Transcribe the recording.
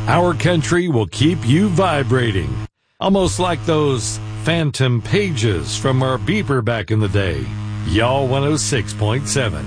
Our country will keep you vibrating. Almost like those phantom pages from our beeper back in the day. Y'all 106.7.